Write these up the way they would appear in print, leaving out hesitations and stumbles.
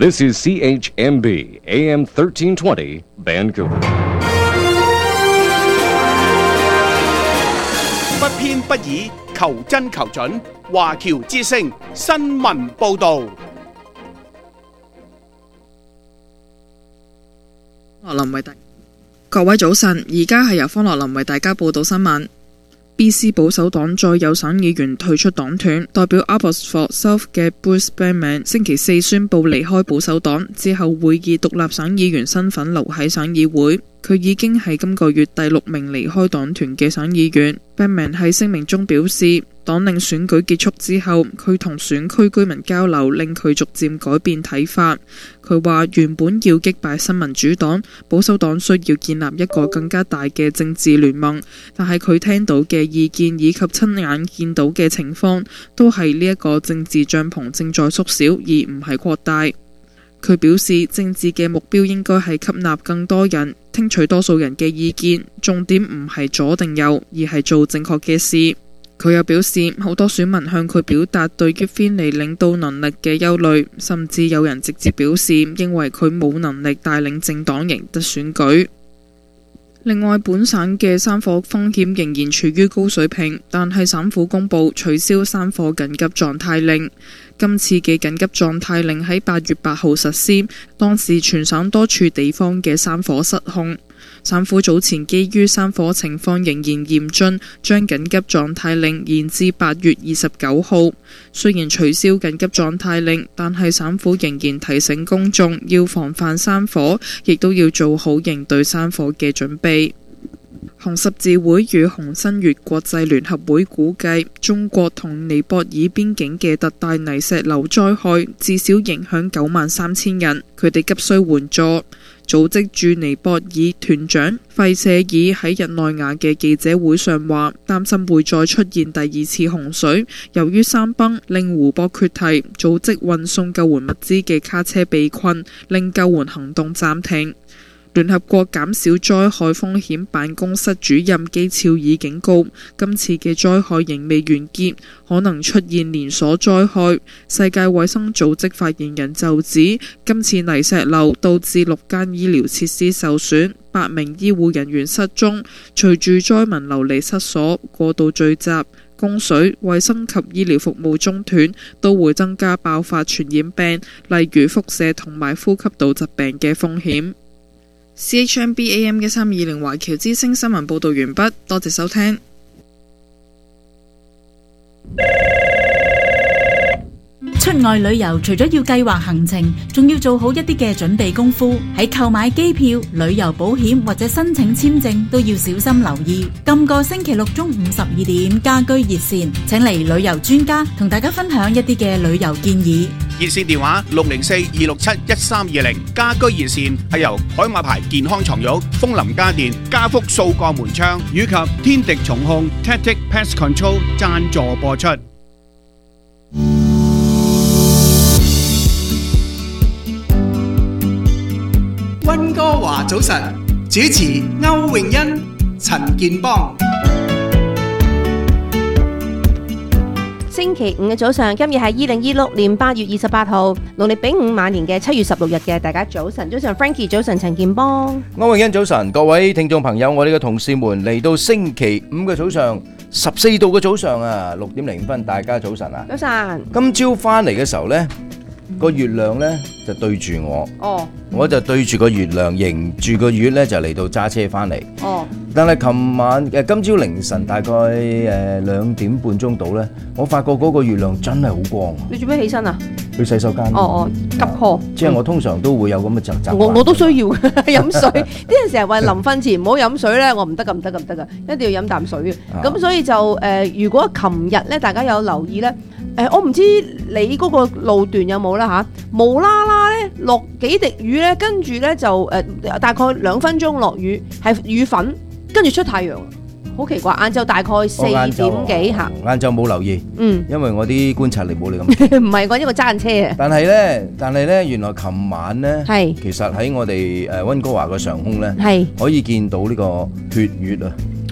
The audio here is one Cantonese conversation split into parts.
This is CHMB AM 1320 Vancouver。 不偏不倚，求真求準。華僑之聲新聞報導。 各位早晨，而家係由方樂林為大家報道新聞。BC 保守黨再有省議員退出黨團，代表 Abbotsford South 嘅 Bruce Bannerman 星期四宣布離開保守黨，之後會以獨立省議員身份留喺省議會。佢已經係今個月第6名離開黨團嘅省議員。Bannerman 喺聲明中表示，黨領選舉結束之後，佢同選區居民交流，令佢逐漸改變睇法。佢話原本要擊敗新民主黨，保守黨需要建立一個更加大嘅政治聯盟，但係佢聽到嘅意見以及親眼見到嘅情況，都係呢一個政治帳篷正在縮小，而唔係擴大。佢表示，政治嘅目標應該係吸納更多人，聽取多數人嘅意見，重點唔係左定右，而係做正確嘅事。佢又表示，好多選民向佢表達對於芬尼領導能力嘅憂慮，甚至有人直接表示認為佢冇能力帶領政黨贏得選舉。另外，本省嘅山火風險仍然處於高水平，但係省府公布取消山火緊急狀態令。今次嘅緊急狀態令喺8月8號實施，當時全省多處地方嘅山火失控。省府早前基於山火情況仍然嚴峻，將緊急狀態令延至8月29號。雖然取消緊急狀態令，但係省府仍然提醒公眾要防範山火，亦都要做好應對山火嘅準備。紅十字會與紅新月國際聯合會估計，中國同尼泊爾邊境嘅特大泥石流災害至少影響93,000人，佢哋急需援助。組織駐尼泊爾團長費舍爾喺日內瓦嘅記者會上話，擔心會再出現第2次洪水，由於山崩令湖泊決堤，組織運送救援物資嘅卡車被困，令救援行動暫停。聯合國減少災害風險辦公室主任基肖爾警告，今次嘅災害仍未完結，可能出現連鎖災害。世界衛生組織發言人就指，今次泥石流導致6間醫療設施受損，8名醫護人員失蹤。隨住災民流離失所、過度聚集、供水、衛生及醫療服務中斷，都會增加爆發傳染病，例如輻射同埋呼吸道疾病嘅風險。CHMB AM 1320華僑之聲新聞報道完畢，多謝收聽。 出外旅遊除咗要計劃行程，仲要做好一啲嘅準備功夫。喺購買機票、旅遊保險或者申請簽證都要小心留意。今個星期六中午12點，家居熱線請嚟旅遊專家同大家分享一啲嘅旅遊建議。 熱線電話604-267-1320，家居熱線係由海馬牌健康床褥、楓林家電、家福數個門窗以及天敵蟲控 Tactic Pest Control 贊助播出。溫哥華早晨，主持歐詠欣、陳健邦。 星期五嘅早上，今日係2026年8月28號，農曆丙午晚年嘅7月16日嘅，大家早晨，早晨 Frankie， 早晨陳健邦， 歐詠欣早晨，各位聽眾朋友，我哋嘅同事們嚟到星期五嘅早上，14度嘅早上啊，6點0分，大家早晨啊， 早晨。 今朝翻嚟嘅時候呢，個月亮呢就對住我，我就對住個月亮，迎住個月呢就嚟到揸車翻嚟。但係琴晚今朝凌晨大概2點半鐘到呢，我發覺嗰個月亮真係好光。你做咩起身啊？去洗手間。急 call。即係我通常都會有咁嘅習慣。我都需要飲水。啲人成日話臨瞓前唔好飲水呢，我唔得㗎，一定要飲啖水嘅。咁所以就如果琴日呢，大家有留意呢。我唔知你嗰個路段有冇啦嚇，無啦啦咧落幾滴雨咧，跟住咧就大概2分鐘落雨，係雨粉，跟住出太陽，好奇怪。晏晝大概4點幾嚇，晏晝冇留意，因為我啲觀察力冇你咁。 唔係我呢個揸緊車啊。 但係咧，原來琴晚咧，其實喺我哋溫哥華嘅上空咧，可以見到呢個血月啊。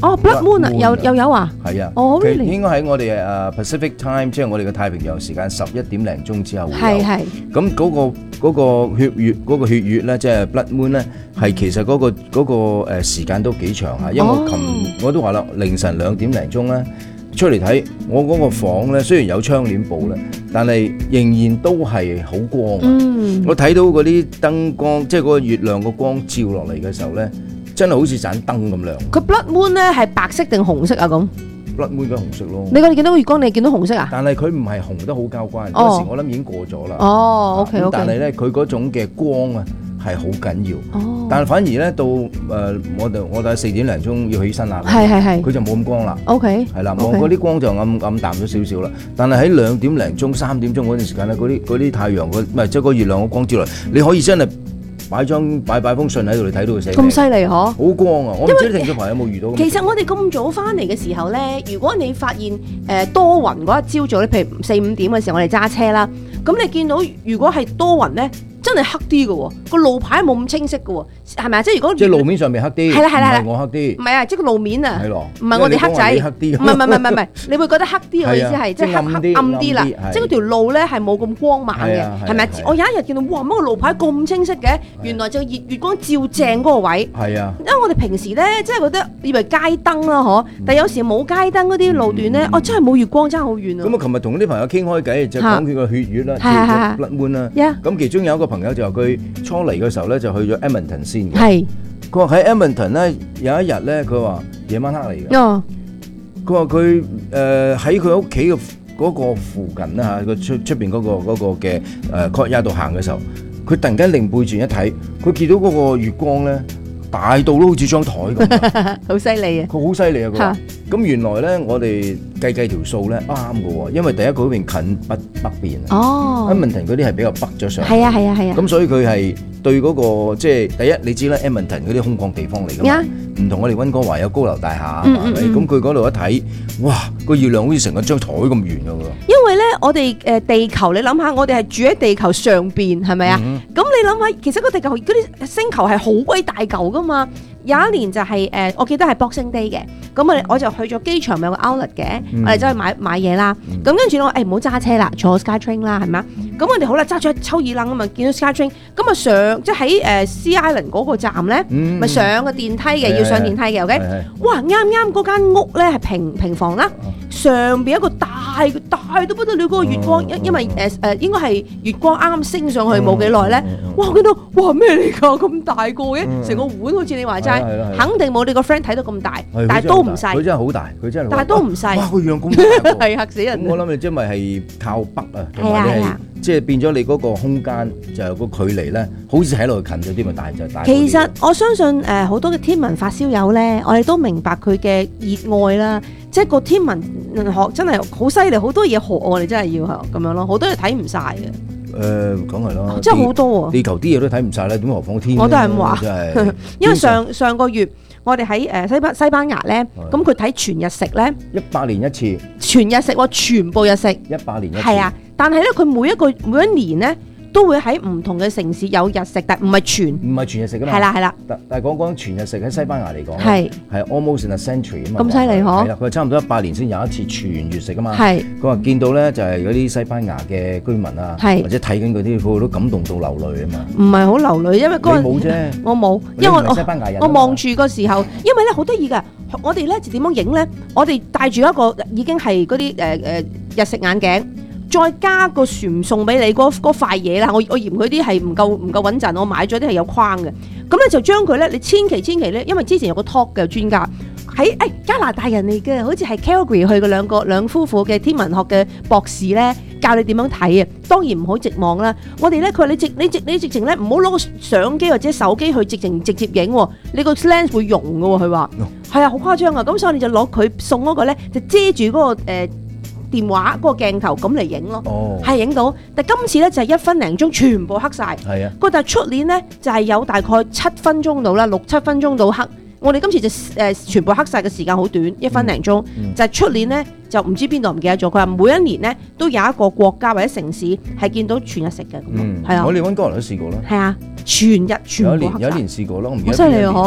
Blood Moon 啊，又有啊？ 係啊， 哦， 佢應該喺我哋Pacific Time， 即係我哋嘅太平洋時間11點零鐘之後會有。係。咁嗰個血月咧，即係 Blood Moon 咧，係其實嗰個時間都幾長啊，因為我都話啦，凌晨2點零鐘咧出嚟睇，我嗰個房咧雖然有窗簾布咧，但係仍然都係好光啊。我睇到嗰啲燈光，即係嗰個月亮個光照落嚟嘅時候咧，真係好似盞燈咁亮。佢 Blood Moon 咧係白色定紅色啊？咁 Blood Moon 嘅紅色咯。 你見到個月光，你見到紅色啊？ 但係佢唔係紅得好交關，嗰時我諗已經過咗啦。 OK。 但係咧，佢嗰種嘅光啊係好緊要。但係反而咧到我哋4點零鐘要起身啦。係。佢就冇咁光啦。OK。係啦，我嗰啲光就暗淡咗少少啦。但係喺2點零鐘、3點鐘嗰段時間咧，嗰啲太陽即係個月亮嘅光照嚟，你可以真係擺封信喺度，你睇到佢寫咁犀利嗬，好光啊！我唔知啲聽眾朋友有冇遇到。 其實我哋咁早翻嚟嘅時候咧，如果你發現多雲嗰一朝早咧，譬如4、5點嘅時候，我哋揸車啦，咁你見到如果係多雲咧，真係黑啲嘅喎，個路牌冇咁清晰嘅喎，係咪啊？即係如果路面上面黑啲，係啦，唔係我黑啲， 唔係啊，即係個路面啊，唔係我哋黑仔， 唔係，你會覺得黑啲嘅意思係即係暗啲啦，即係嗰條路咧係冇咁光猛嘅，係咪啊？我有一日見到哇，乜個路牌咁清晰嘅，原來就月光照正嗰個位，係啊，因為我哋平時咧即係覺得以為街燈啦嗬，但係有時冇街燈嗰啲路段咧，真係冇月光，爭好遠啊！ 咁啊，琴日同啲朋友傾開偈，就講佢個血月啦，叫 Blood Moon 啦，咁其中有一個朋友就話佢初嚟嘅時候咧就去咗 Edmonton 先嘅。係。佢話喺 Edmonton 咧有一日咧，佢話夜晚黑嚟嘅。佢話佢喺佢屋企嘅嗰個附近啦嚇，佢出邊嗰個嘅courtyard度行嘅時候，佢突然間擰背轉一睇，佢見到嗰個月光咧大到都好似張台咁。 好犀利啊！ 佢好犀利啊！佢話咁原來咧，我哋計條數咧啱嘅喎，因為第一佢嗰邊近北邊啊。Edmonton 嗰啲係比較北咗上。係啊。咁所以佢係對嗰個即係第一，你知啦 Edmonton 嗰啲空曠地方嚟㗎嘛，唔同我哋溫哥華有高樓大廈，係咪？咁佢嗰度一睇，哇！個月亮好似成個張台咁圓㗎喎。 因為咧，我哋地球，你諗下，我哋係住喺地球上邊，係咪啊？咁你諗下，其實個地球嗰啲星球係好鬼大嚿㗎嘛。有一年就係我記得係 Boxing Day 嘅，咁我就去咗機場咪有個 outlet 嘅，我哋走去買嘢啦。咁跟住我話唔好揸車啦，坐 SkyTrain 啦，係咪啊？咁我哋好啦，揸咗抽耳楞啊嘛，見到 SkyTrain，咁啊上即係喺Sea Island 嗰個站咧，咪上個電梯嘅，要上電梯嘅 ，OK？哇，啱嗰間屋咧係平房啦，上邊一個大到不得了嗰個月光，因為應該係月光啱啱升上去冇幾耐咧，哇！我見到哇咩嚟㗎咁大個嘅，成個碗好似你話齋。肯定冇你個 friend 睇到咁大，但係都唔細。 佢真係好大，佢真係。 但係都唔細。 哇！個樣咁大， 係嚇死人。 我諗你因為係靠北啊，同埋你係即係變咗你嗰個空間就係個距離咧，好似喺度近咗啲咪大就大。 其實我相信好多嘅天文發燒友咧，我哋都明白佢嘅熱愛啦。即係個天文學真係好犀利，好多嘢學我哋真係要咁樣咯，好多嘢睇唔晒嘅。 梗係啦， 真係好多喎！ 地球啲嘢都睇唔晒啦，點何況天？ 我都係咁話，因為上個月我哋喺西班牙咧，咁佢睇全日食咧，100年一次，全日食喎，全部日食 ，100年一次， 係啊！但係咧，佢每一年咧都會喺唔同嘅城市有日食，但唔係全日食㗎嘛。係啦。但係講全日食喺西班牙嚟講，係 almost in a century 啊嘛。咁犀利嗬？係啦，佢差唔多100年先有一次全月食㗎嘛。係。佢話見到咧就係嗰啲西班牙嘅居民啊，或者睇緊嗰啲，佢都感動到流淚啊嘛。唔係好流淚，因為嗰陣你冇啫，我冇，因為我望住個時候，因為咧好得意㗎，我哋咧就點樣影咧？我哋戴住一個已經係嗰啲日食眼鏡。再加個船送俾你嗰塊嘢啦，我嫌佢啲係唔夠穩陣，我買咗啲係有框嘅，咁咧就將佢咧，你千祈咧，因為之前有個 talk 嘅專家喺加拿大人嚟嘅，好似係 Calgary 去嘅兩夫婦嘅天文學嘅博士咧，教你點樣睇啊，當然唔好直望啦。我哋咧佢話你直情咧唔好攞個相機或者手機去直接影，你個 lens 會溶嘅喎，佢話係啊，好誇張啊，咁所以你就攞佢送嗰個咧，就遮住嗰個電話嗰個鏡頭咁嚟影咯，係影到。但今次咧就係1分零鐘全部黑晒，係啊。但係出年咧就係有大概7分鐘到啦，6、7分鐘到黑。我哋今次就全部黑晒嘅時間好短，1分零鐘。就係出年咧就唔知邊度唔記得咗。佢話每一年咧都有一個國家或者城市係見到全日食嘅，係啊。 我哋溫哥華都試過啦。 係啊，全日全部黑晒。 有一年試過咯，我唔記得。 好犀利啊！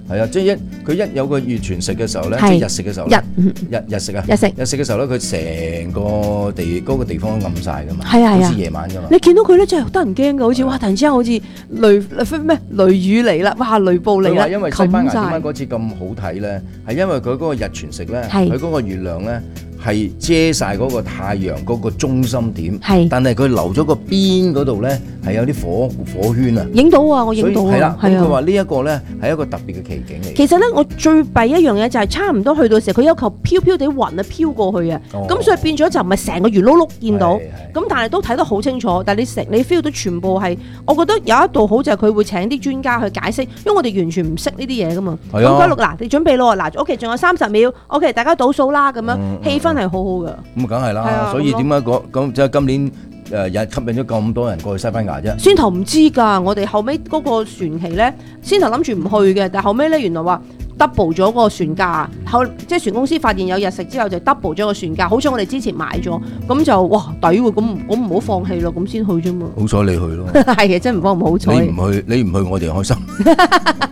係啊，即係佢一有個月全食嘅時候咧，即係日食嘅時候，日食啊，日食嘅時候咧，佢成個嗰個地方暗晒噶嘛，係啊，好似夜晚噶嘛。你見到佢咧真係得人驚噶，好似哇突然之間好似雷雨嚟啦，哇雷暴嚟啦， 因為西班牙點解嗰次咁好睇咧？係因為佢嗰個日全食咧，佢嗰個月亮咧。係遮晒嗰個太陽嗰個中心點，但係佢留咗個邊嗰度咧，係有啲火圈啊！影到啊，我影到啊！係啦，咁佢話呢一個咧係一個特別嘅奇景嚟。其實咧，我最弊一樣嘢就係差唔多去到時候，佢有嚿飄飄地雲啊飄過去啊，咁所以變咗就唔係成個圓碌碌見到，咁但係都睇得好清楚。但係你 feel 到全部係，我覺得有一度好就係佢會請啲專家去解釋，因為我哋完全唔識呢啲嘢噶嘛。咁佢嗱，你準備咯，嗱，OK， 仲有30秒 ，OK， 大家倒數啦，咁樣氣氛係好好噶。咁梗係啦，所以點解咁即係今年吸引咗咁多人過去西班牙啫？ 先頭唔知㗎，我哋後尾嗰個船期咧，先頭諗住唔去嘅，但係後尾咧原來話 double 咗個船價，即係船公司發現有日食之後就 double 咗個船價，好彩我哋之前買咗，咁就哇抵喎，咁我唔好放棄咯，咁先去啫嘛。 好彩你去咯， 係嘅，真唔好彩。你唔去我哋開心。